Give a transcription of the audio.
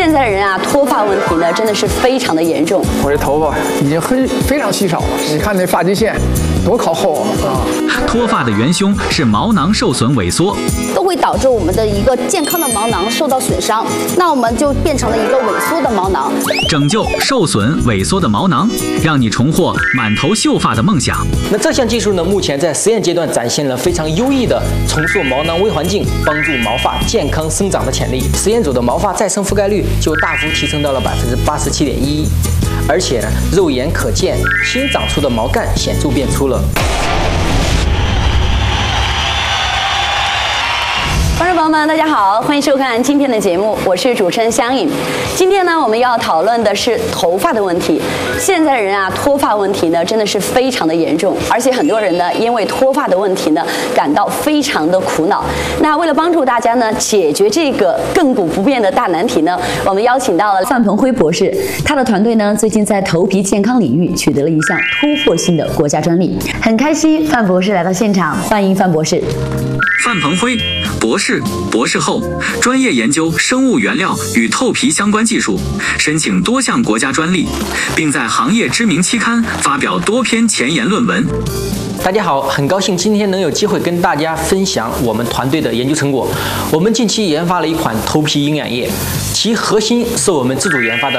现在的人啊，脱发问题呢，真的是非常的严重。 我这头发已经非常稀少了，你看那发际线多靠后啊！ 脱发的元凶是毛囊受损萎缩， 都会导致我们的一个健康的毛囊受到损伤，那我们就变成了一个萎缩的毛囊。 拯救受损萎缩的毛囊，让你重获满头秀发的梦想。 那这项技术呢，目前在实验阶段展现了非常优异的重塑毛囊微环境，帮助毛发健康生长的潜力。实验组的毛发再生覆盖率就大幅提升到了87.11%，而且呢，肉眼可见新长出的毛干显著变粗了。 观众朋友们，大家好，欢迎收看今天的节目，我是主持人香颖。今天呢，我们要讨论的是头发的问题。现在的人啊，脱发问题呢，真的是非常的严重，而且很多人呢，因为脱发的问题呢，感到非常的苦恼。那为了帮助大家呢，解决这个亘古不变的大难题呢，我们邀请到了范鹏辉博士，他的团队呢，最近在头皮健康领域取得了一项突破性的国家专利，很开心范博士来到现场，欢迎范博士。 范鹏辉博士、博士后，专业研究生物原料与透皮相关技术，申请多项国家专利，并在行业知名期刊发表多篇前沿论文。 大家好，很高兴今天能有机会跟大家分享我们团队的研究成果。我们近期研发了一款头皮营养液，其核心是我们自主研发的